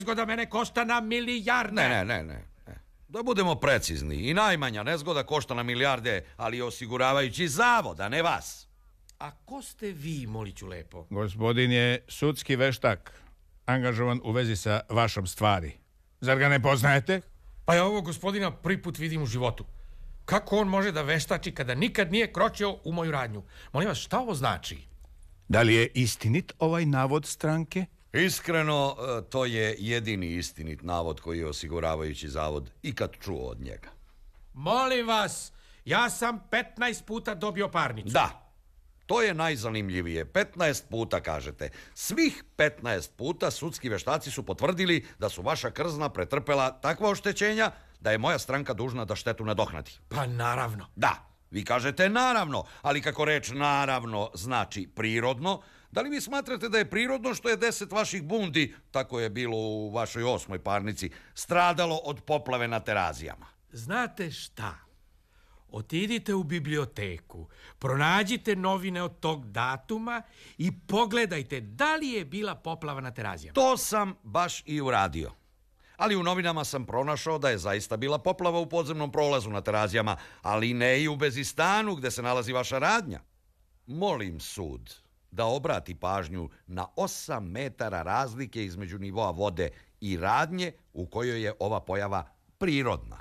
nezgoda mene košta na milijarde. Ne. Da budemo precizni, i najmanja nezgoda košta na milijarde, ali osiguravajući zavod, a ne vas. A ko ste vi, moliću lepo? Gospodin je sudski veštak, angažovan u vezi sa vašom stvari. Zar ga ne poznajete? Pa ja ovog gospodina prvi put vidim u životu. Kako on može da veštači kada nikad nije kročio u moju radnju? Molim vas, šta ovo znači? Da li je istinit ovaj navod stranke? Iskreno, to je jedini istinit navod koji je osiguravajući zavod ikad čuo od njega. Molim vas, ja sam 15 puta dobio parnicu. Da, to je najzanimljivije. 15 puta kažete. Svih 15 puta sudski veštaci su potvrdili da su vaša krzna pretrpela takva oštećenja da je moja stranka dužna da štetu nadoknadi. Pa naravno. Da, vi kažete naravno, ali kako reč naravno znači prirodno, da li vi smatrate da je prirodno što je 10 vaših bundi, tako je bilo u vašoj 8. parnici, stradalo od poplave na Terazijama? Znate šta? Otidite u biblioteku, pronađite novine od tog datuma i pogledajte da li je bila poplava na Terazijama. To sam baš i uradio. Ali u novinama sam pronašao da je zaista bila poplava u podzemnom prolazu na Terazijama, ali ne i u Bezistanu gde se nalazi vaša radnja. Molim sud da obrati pažnju na 8 metara razlike između nivoa vode i radnje u kojoj je ova pojava prirodna.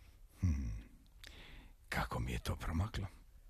Kako mi je to promaklo?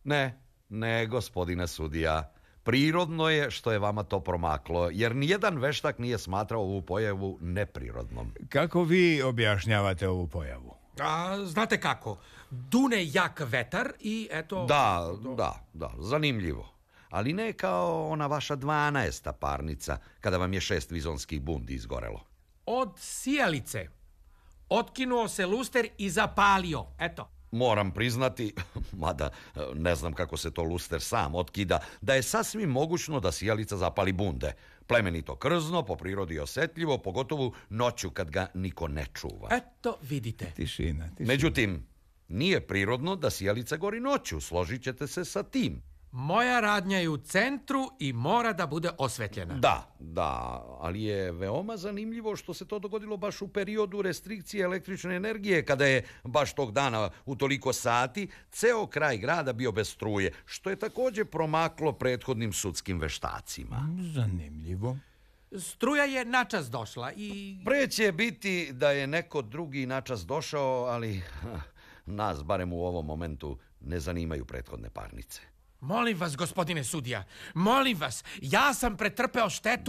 Ne, gospodine sudija. Prirodno je što je vama to promaklo, jer nijedan veštak nije smatrao ovu pojavu neprirodnom. Kako vi objašnjavate ovu pojavu? A, znate kako? Dune jak vetar i eto... Da, zanimljivo. Ali ne kao ona vaša 12. parnica, kada vam je 6 vizonskih bundi izgorelo. Od sijalice. Otkinuo se luster i zapalio, eto. Moram priznati, mada ne znam kako se to luster sam otkida, da je sasvim mogućno da sijalica zapali bunde. Plemenito krzno, po prirodi osetljivo, pogotovo noću kad ga niko ne čuva. Eto, vidite. Tišina. Međutim, nije prirodno da sijalica gori noću, složit ćete se sa tim. Moja radnja je u centru i mora da bude osvetljena. Da, ali je veoma zanimljivo što se to dogodilo baš u periodu restrikcije električne energije, kada je baš tog dana u toliko sati ceo kraj grada bio bez struje, što je također promaklo prethodnim sudskim veštacima. Zanimljivo. Struja je načas došla i... Pre će biti da je neko drugi načas došao, ali nas, barem u ovom momentu, ne zanimaju prethodne parnice. Molim vas, gospodine sudija, molim vas, ja sam pretrpeo štetu.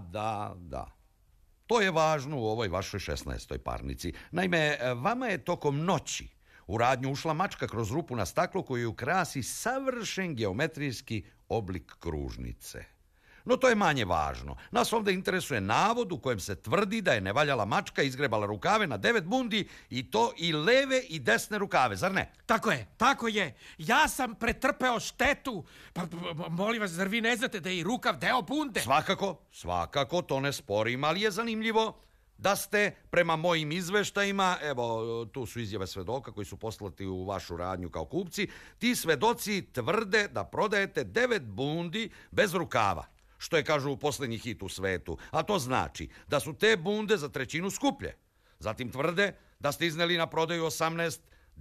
Da. To je važno u ovoj vašoj 16. parnici. Naime, vama je tokom noći u radnju ušla mačka kroz rupu na staklu koju krasi savršen geometrijski oblik kružnice. No to je manje važno. Nas ovdje interesuje navod u kojem se tvrdi da je nevaljala mačka izgrebala rukave na 9 bundi i to i leve i desne rukave, zar ne? Tako je. Ja sam pretrpeo štetu. Pa molim vas, zar vi ne znate da je i rukav deo bunde? Svakako, to ne sporim, ali je zanimljivo da ste, prema mojim izveštajima, evo, tu su izjave svedoka koji su poslati u vašu radnju kao kupci, ti svedoci tvrde da prodajete 9 bundi bez rukava, što je, kažu, poslednji hit u svetu, a to znači da su te bunde za 1/3 skuplje. Zatim tvrde da ste izneli na prodaju 18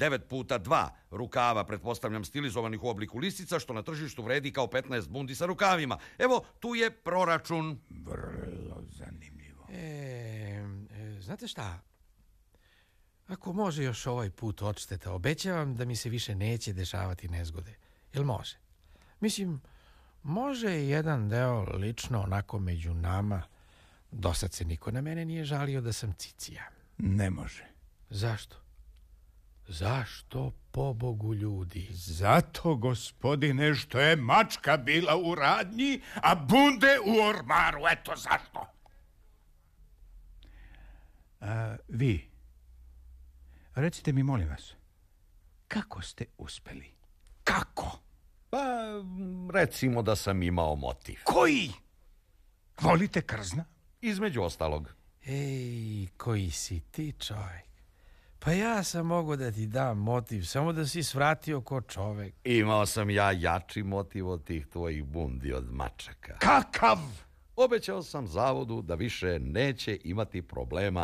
9x2 rukava, pretpostavljam stilizovanih u obliku listica, što na tržištu vredi kao 15 bundi sa rukavima. Evo, tu je proračun. Vrlo zanimljivo. Znate šta? Ako može još ovaj put odšteta, obećavam da mi se više neće dešavati nezgode. Jel može? Mislim, može jedan deo lično onako među nama. Dosad se niko na mene nije žalio da sam cicija. Ne može. Zašto, pobogu ljudi? Zato, gospodine, što je mačka bila u radnji, a bunde u ormaru. Eto zašto. Vi, recite mi, molim vas, kako ste uspeli? Kako? Pa, recimo da sam imao motiv. Koji? Volite krzna? Između ostalog. Ej, koji si ti čovjek? Pa ja sam mogao da ti dam motiv, samo da si svratio ko čovek. Imao sam ja jači motiv od tih tvojih bundi od mačaka. Kakav? obećao sam zavodu da više neće imati problema